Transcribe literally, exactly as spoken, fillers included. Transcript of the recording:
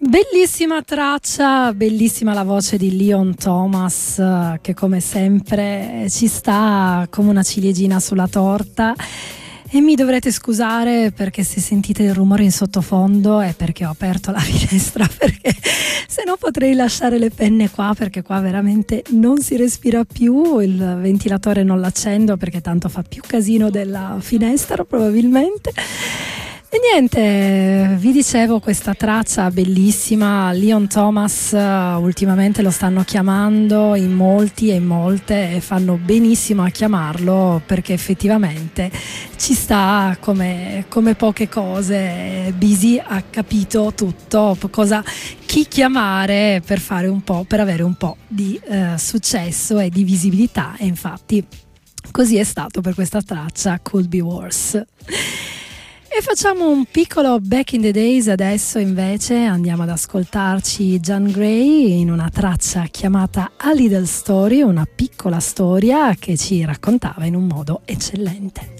Bellissima traccia, bellissima la voce di Leon Thomas, che come sempre ci sta come una ciliegina sulla torta. E mi dovrete scusare perché se sentite il rumore in sottofondo è perché ho aperto la finestra, perché se no potrei lasciare le penne qua, perché qua veramente non si respira più. Il ventilatore non l'accendo perché tanto fa più casino della finestra probabilmente. E niente, vi dicevo, questa traccia bellissima. Leon Thomas uh, ultimamente lo stanno chiamando in molti e in molte e fanno benissimo a chiamarlo, perché effettivamente ci sta come, come poche cose. Busy ha capito tutto, cosa, chi chiamare per fare un po', per avere un po' di uh, successo e di visibilità, e infatti così è stato per questa traccia Could Be Worse. E facciamo un piccolo back in the days adesso, invece andiamo ad ascoltarci Jan Gray in una traccia chiamata A Little Story, una piccola storia che ci raccontava in un modo eccellente.